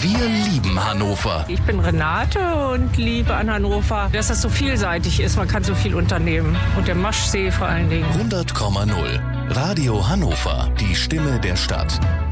Wir lieben Hannover. Ich bin Renate und liebe an Hannover, dass das so vielseitig ist. Man kann so viel unternehmen. Und der Maschsee vor allen Dingen. 100,0. Radio Hannover. Die Stimme der Stadt.